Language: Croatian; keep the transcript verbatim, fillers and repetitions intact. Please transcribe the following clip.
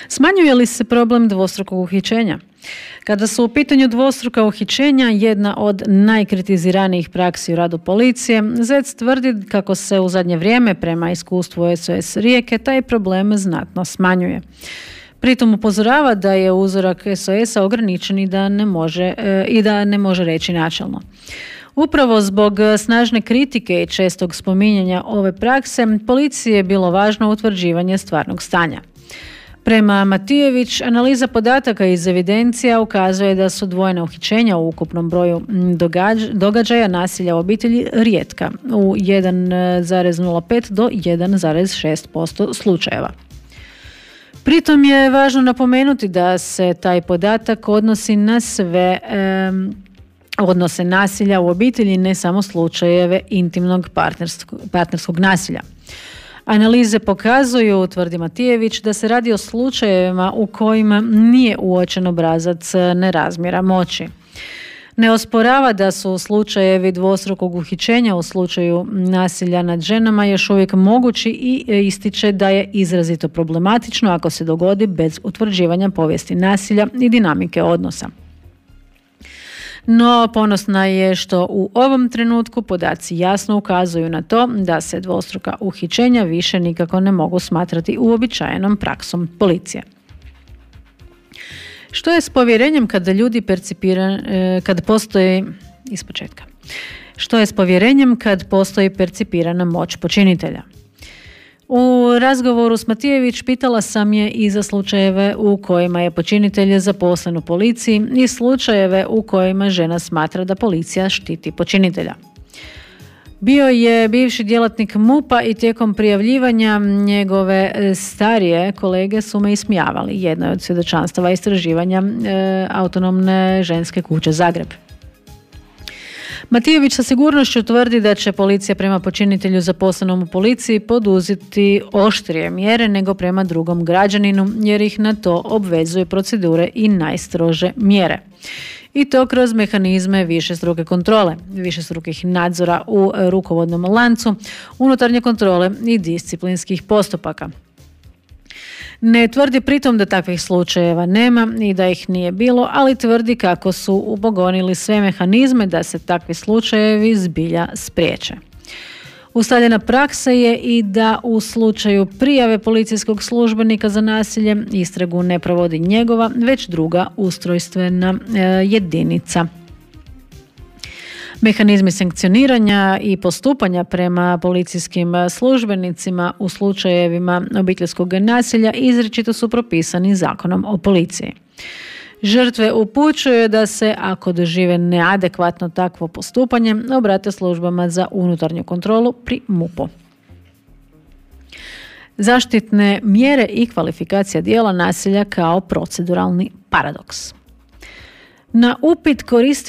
Smanjuje li se problem dvostrukog uhićenja? Kada su u pitanju dvostruka uhićenja, jedna od najkritiziranijih praksi u radu policije, Zec tvrdi kako se u zadnje vrijeme prema iskustvu S O S Rijeke taj problem znatno smanjuje. Pritom upozorava da je uzorak S O S-a ograničen i da ne može, e, i da ne može reći načelno. Upravo zbog snažne kritike i čestog spominjanja ove prakse, policiji je bilo važno utvrđivanje stvarnog stanja. Prema Matijević, analiza podataka iz evidencija ukazuje da su dvojna uhićenja u ukupnom broju događ- događaja nasilja u obitelji rijetka u jedan zarez nula pet do jedan zarez šest posto slučajeva. Pritom je važno napomenuti da se taj podatak odnosi na sve em, odnose nasilja u obitelji, ne samo slučajeve intimnog partnerskog, partnerskog nasilja. Analize pokazuju, tvrdi Matijević, da se radi o slučajevima u kojima nije uočen obrazac nerazmjera moći. Ne osporava da su slučajevi dvostrukog uhićenja u slučaju nasilja nad ženama još uvijek mogući i ističe da je izrazito problematično ako se dogodi bez utvrđivanja povijesti nasilja i dinamike odnosa. No, ponosna je što u ovom trenutku podaci jasno ukazuju na to da se dvostruka uhićenja više nikako ne mogu smatrati uobičajenom praksom policije. Što je s povjerenjem kada ljudi percipira, kad postoji ispočetka? Što je s povjerenjem kad postoji percipirana moć počinitelja? U razgovoru s Matijević pitala sam je i za slučajeve u kojima je počinitelj zaposlen u policiji i slučajeve u kojima žena smatra da policija štiti počinitelja. Bio je bivši djelatnik MUP-a i tijekom prijavljivanja njegove starije kolege su me ismijavali. Jedno je od svjedočanstava istraživanja e, autonomne ženske kuće Zagreb. Matijević sa sigurnošću tvrdi da će policija prema počinitelju zaposlenom u policiji poduzeti oštrije mjere nego prema drugom građaninu, jer ih na to obvezuje procedure i najstrože mjere. I to kroz mehanizme višestruke kontrole, višestrukih nadzora u rukovodnom lancu, unutarnje kontrole i disciplinskih postupaka. Ne tvrdi pritom da takvih slučajeva nema i da ih nije bilo, ali tvrdi kako su upogonili sve mehanizme da se takvi slučajevi zbilja spriječe. Ustaljena praksa je i da u slučaju prijave policijskog službenika za nasilje istragu ne provodi njegova, već druga ustrojstvena e, jedinica. Mehanizmi sankcioniranja i postupanja prema policijskim službenicima u slučajevima obiteljskog nasilja izričito su propisani Zakonom o policiji. Žrtve upućuju da se, ako dožive neadekvatno takvo postupanje, obrate službama za unutarnju kontrolu pri MUP-u. Zaštitne mjere i kvalifikacija djela nasilja kao proceduralni paradoks. Na upit koristi